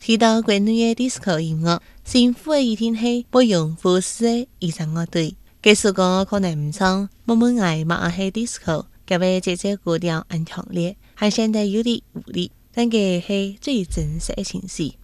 提到國內的 disco 音樂，新婦的一定係不容忽視的一支樂隊。假使講可能唔唱，默默愛嘛係 disco， 佢嘅節奏古調很強烈，和現代有啲無力，但佢係最真實的情緒。